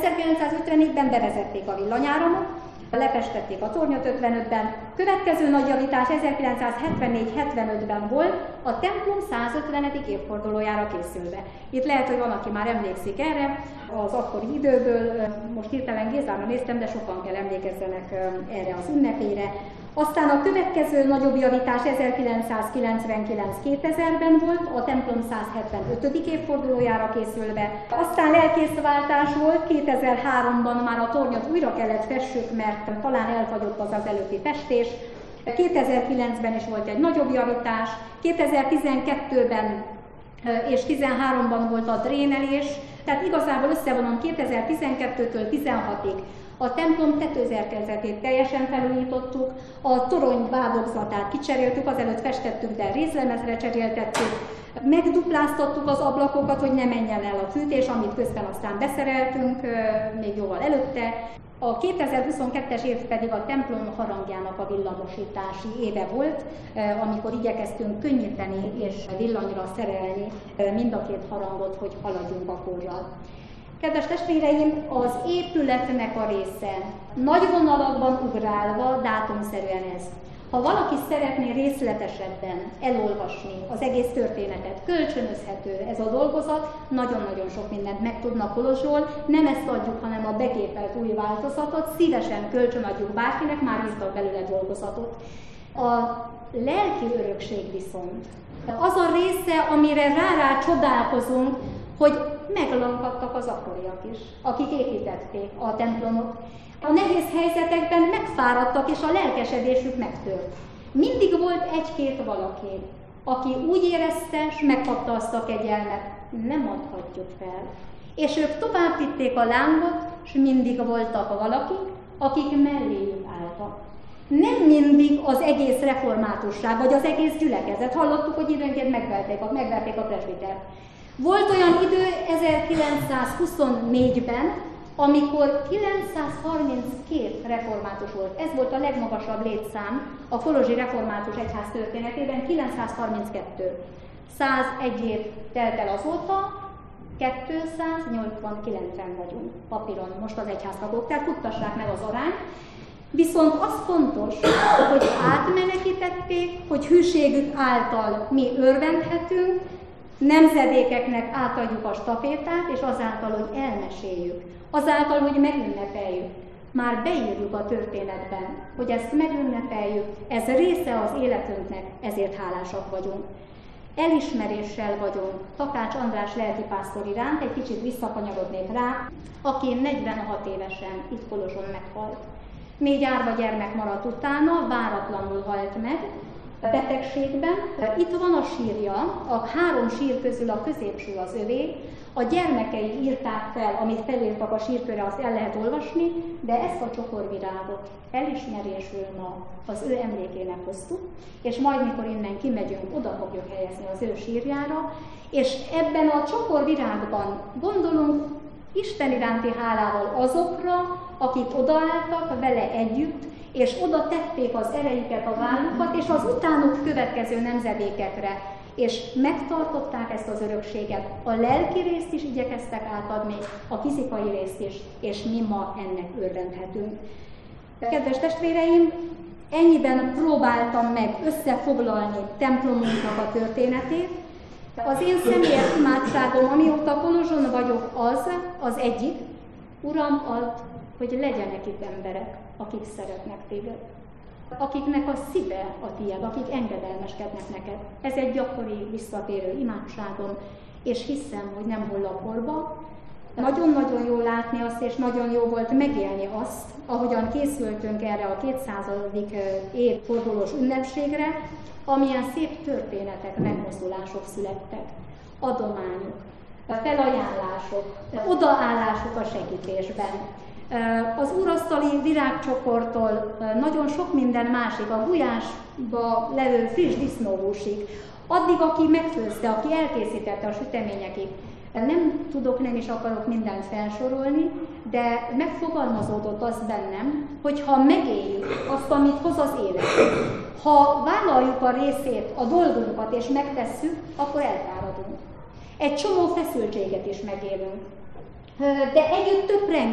1954-ben bevezették a villanyáramot, lefestették a tornyot 55-ben, következő nagy javítás 1974-75-ben volt, a templom 150. évfordulójára készülve. Itt lehet, hogy van, aki már emlékszik erre, az akkori időből, most hirtelen Gézára néztem, de sokan kell emlékezzenek erre az ünnepére. Aztán a következő nagyobb javítás 1999-2000-ben volt, a templom 175. évfordulójára készülve. Aztán lelkészváltás volt, 2003-ban már a tornyot újra kellett fessük, mert talán elfagyott az előtti festés. 2009-ben is volt egy nagyobb javítás, 2012-ben és 2013-ban volt a drénelés, tehát igazából összevonom 2012-től 16-ig. A templom tetőzerkezetét teljesen felújítottuk, a torony bádogzatát kicseréltük, azelőtt festettük, de részlemezre cseréltettük, megdupláztattuk az ablakokat, hogy ne menjen el a fűtés, amit közben aztán beszereltünk, még jóval előtte. A 2022-es év pedig a templom harangjának a villamosítási éve volt, amikor igyekeztünk könnyíteni és villanyra szerelni mind a két harangot, hogy haladjunk a korral. Kedves testvéreim, az épületnek a része nagy vonalakban ugrálva dátumszerűen ez. Ha valaki szeretné részletesebben elolvasni az egész történetet, kölcsönözhető ez a dolgozat, nagyon-nagyon sok mindent megtudnak Kolozsról, nem ezt adjuk, hanem a begépelt új változatot, szívesen kölcsönadjuk bárkinek, már írtak belőle dolgozatot. A lelki örökség viszont az a része, amire rá csodálkozunk, hogy meglankadtak az akkoriak is, akik építették a templomot. A nehéz helyzetekben megfáradtak, és a lelkesedésük megtört. Mindig volt egy-két valaki, aki úgy érezte, és megkapta azt a kegyelmet, nem adhatjuk fel. És ők tovább vitték a lángot, és mindig voltak valakik, akik melléjük álltak. Nem mindig az egész reformátusság, vagy az egész gyülekezet. Hallottuk, hogy időnként megverték a presbitert. Volt olyan idő 1924-ben, amikor 932 református volt. Ez volt a legmagasabb létszám a kolozsi református egyház történetében, 932. 101 év telt el azóta, 289-en vagyunk papíron most az egyháztagok, tehát tudtassák meg az arányt. Viszont az fontos, hogy átmenekítették, hogy hűségük által mi örvendhetünk, nemzedékeknek átadjuk a stafétát, és azáltal, hogy elmeséljük, azáltal, hogy megünnepeljük, már beírjuk a történetben, hogy ezt megünnepeljük, ez része az életünknek, ezért hálásak vagyunk. Elismeréssel vagyunk Takács András lelkipásztor iránt, egy kicsit visszakanyarodnék rá, aki 46 évesen itt Kolozson meghalt. 4 árva gyermek maradt utána, váratlanul halt meg, betegségben. Itt van a sírja, a 3 sír közül a középső az övé, a gyermekei írták fel, amit felírtak a sírkörre, azt el lehet olvasni, de ezt a csokorvirágot elismerésül ma az ő emlékének hoztuk, és majd, mikor innen kimegyünk, oda fogjuk helyezni az ő sírjára, és ebben a csokorvirágban gondolunk Isten iránti hálával azokra, akik odaálltak vele együtt, és oda tették az erejüket, a vállukat, és az utánuk következő nemzedékekre, és megtartották ezt az örökséget. A lelki részt is igyekeztek átadni, a fizikai részt is, és mi ma ennek örvendhetünk. Kedves testvéreim, ennyiben próbáltam meg összefoglalni templomunknak a történetét. Az én személyes imádságom, amióta Kolozson vagyok, az egyik: Uram, add, hogy legyenek itt emberek, akik szeretnek téged, akiknek a szíve a tiéd, akik engedelmeskednek neked. Ez egy gyakori visszatérő imádságom, és hiszem, hogy nem hull a porba. Nagyon-nagyon jó látni azt, és nagyon jó volt megélni azt, ahogyan készültünk erre a 200. évfordulós ünnepségre, amilyen szép történetek, megmozdulások születtek, adományok, felajánlások, odaállások a segítésben. Az úrasztali virágcsokortól nagyon sok minden másik, a gulyásba levő friss disznóhúsig, addig, aki megfőzte, aki elkészítette a süteményekig. Nem tudok, nem is akarok mindent felsorolni, de megfogalmazódott az bennem, hogy ha megéljük azt, amit hoz az élet, ha vállaljuk a részét, a dolgunkat és megtesszük, akkor elfáradunk. Egy csomó feszültséget is megélünk. De együtt többre